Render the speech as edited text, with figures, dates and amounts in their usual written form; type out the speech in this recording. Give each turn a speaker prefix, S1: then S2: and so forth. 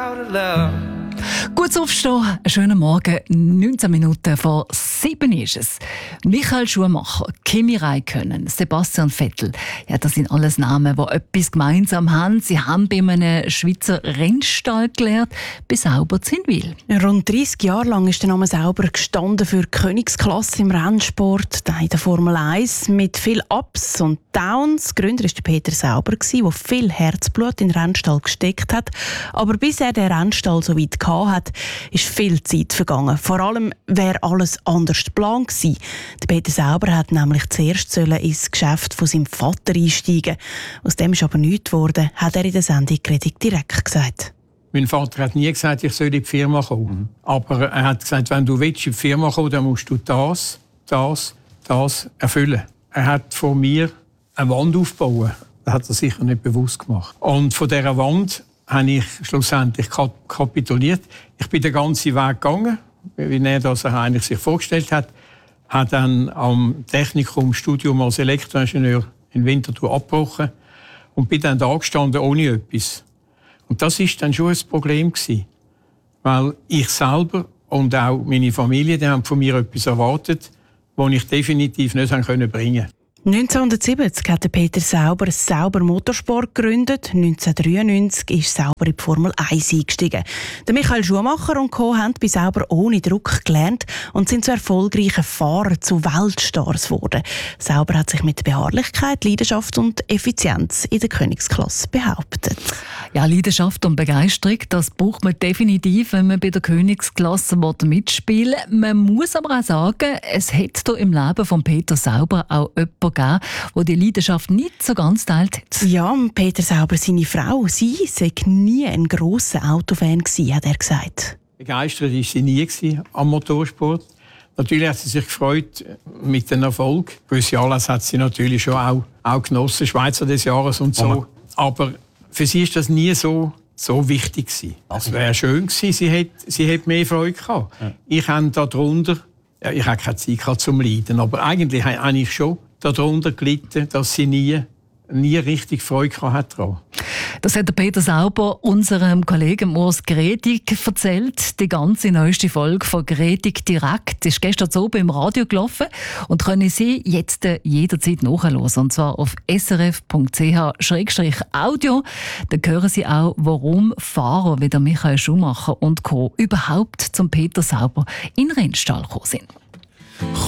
S1: Gut aufstehen, einen schönen Morgen, 19 Minuten vor 7 ist es. Michael Schumacher, Kimi Räikkönen, Sebastian Vettel. Ja, das sind alles Namen, die etwas gemeinsam haben. Sie haben bei einem Schweizer Rennstall gelernt, bei Sauber Zinwil.
S2: Rund 30 Jahre lang ist der Name Sauber gestanden für Königsklasse im Rennsport, in der Formel 1, mit viel Ups und Downs. Gründer war Peter Sauber, der viel Herzblut in den Rennstall gesteckt hat. Aber bis er den Rennstall so weit hatte, ist viel Zeit vergangen. Vor allem wäre alles anders geplant gewesen. Der Peter Sauber hat nämlich zuerst ins Geschäft von seinem Vater einsteigen. Aus dem ist aber nichts geworden, hat er in der Sendung direkt gesagt.
S3: Mein Vater hat nie gesagt, ich soll in die Firma kommen. Aber er hat gesagt, wenn du willst in die Firma kommen, dann musst du das erfüllen. Er hat vor mir eine Wand aufbauen. Das hat er sicher nicht bewusst gemacht. Und von dieser Wand habe ich schlussendlich kapituliert. Ich bin den ganzen Weg gegangen, wie er das eigentlich sich vorgestellt hat. Habe dann am Technikum Studium als Elektroingenieur in Winterthur abgebrochen und bin dann da gestanden ohne etwas. Und das ist dann schon ein Problem gewesen, weil ich selber und auch meine Familie, die haben von mir etwas erwartet, was ich definitiv nicht bringen konnte.
S2: 1970 hat Peter Sauber Sauber Motorsport gegründet. 1993 ist Sauber in die Formel 1 eingestiegen. Der Michael Schumacher und Co. haben bei Sauber ohne Druck gelernt und sind zu erfolgreichen Fahrern, zu Weltstars geworden. Sauber hat sich mit Beharrlichkeit, Leidenschaft und Effizienz in der Königsklasse behauptet.
S1: Ja, Leidenschaft und Begeisterung, das braucht man definitiv, wenn man bei der Königsklasse mitspielen will. Man muss aber auch sagen, es hat hier im Leben von Peter Sauber auch jemanden gegeben, der die Leidenschaft nicht so ganz teilt hat.
S2: Ja, Peter Sauber, seine Frau, sie sei nie ein grosser Autofan gewesen, hat er gesagt.
S3: Begeistert war sie nie am Motorsport. Natürlich hat sie sich gefreut mit dem Erfolg. Gewisse Anlässe hat sie natürlich schon auch genossen, Schweizer des Jahres und so. Aber für sie war das nie so wichtig gewesen. Es wäre schön gewesen, sie hätte mehr Freude gehabt. Ja. Ich habe darunter, ich habe keine Zeit gehabt zum Leiden, aber eigentlich habe ich schon darunter gelitten, dass sie nie richtig Freude gehabt hat.
S1: Das hat Peter Sauber unserem Kollegen Urs Gredig erzählt. Die ganze neueste Folge von Gredig direkt ist gestern oben im Radio gelaufen und können Sie jetzt jederzeit nachhören. Und zwar auf srf.ch/audio. Dann hören Sie auch, warum Fahrer wie der Michael Schumacher und Co. überhaupt zum Peter Sauber in den Rennstall gekommen sind.